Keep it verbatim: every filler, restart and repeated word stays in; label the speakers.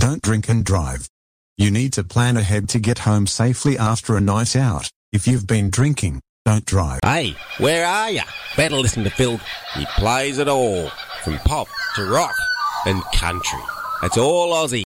Speaker 1: Don't drink and drive. You need to plan ahead to get home safely after a night out. If you've been drinking, don't drive.
Speaker 2: Hey, where are you? Better listen to Phil. He plays it all, from pop to rock and country. It's all Aussie.